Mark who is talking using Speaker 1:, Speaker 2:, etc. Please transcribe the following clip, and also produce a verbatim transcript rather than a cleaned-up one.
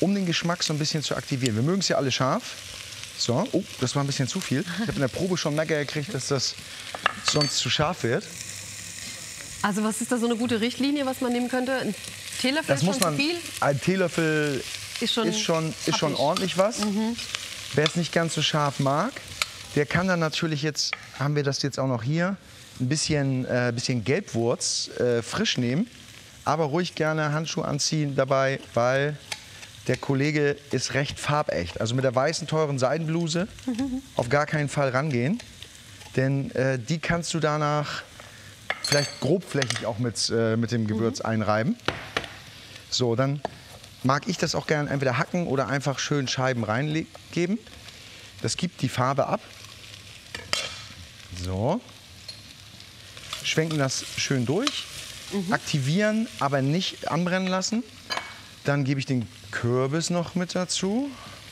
Speaker 1: um den Geschmack so ein bisschen zu aktivieren. Wir mögen es ja alle scharf. So, oh, das war ein bisschen zu viel. Ich habe in der Probe schon Mecker gekriegt, dass das sonst zu scharf wird.
Speaker 2: Also was ist da so eine gute Richtlinie, was man nehmen könnte? Ein Teelöffel
Speaker 1: Das
Speaker 2: ist
Speaker 1: muss
Speaker 2: schon
Speaker 1: man,
Speaker 2: zu viel?
Speaker 1: ein Teelöffel
Speaker 2: Ist schon,
Speaker 1: ist schon, ist schon
Speaker 2: happig.
Speaker 1: ordentlich was.
Speaker 2: Mhm.
Speaker 1: Wer es nicht ganz so scharf mag, der kann dann natürlich jetzt, haben wir das jetzt auch noch hier, ein bisschen, äh, bisschen Gelbwurz äh, frisch nehmen. Aber ruhig gerne Handschuhe anziehen dabei, weil der Kollege ist recht farbecht. Also mit der weißen, teuren Seidenbluse mhm. auf gar keinen Fall rangehen. Denn äh, die kannst du danach vielleicht grobflächig auch mit, äh, mit dem Gewürz mhm. einreiben. So, dann mag ich das auch gerne entweder hacken oder einfach schön Scheiben reingeben. Das gibt die Farbe ab. So. Schwenken das schön durch. Mhm. Aktivieren, aber nicht anbrennen lassen. Dann gebe ich den Kürbis noch mit dazu.